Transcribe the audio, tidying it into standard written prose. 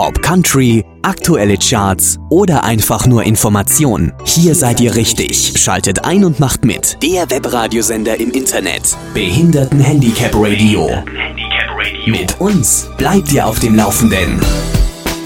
Ob Country, aktuelle Charts oder einfach nur Information. Hier seid ihr richtig. Schaltet ein und macht mit. Der Webradiosender im Internet. Behindertenhandicap Radio. Mit uns bleibt ihr auf dem Laufenden.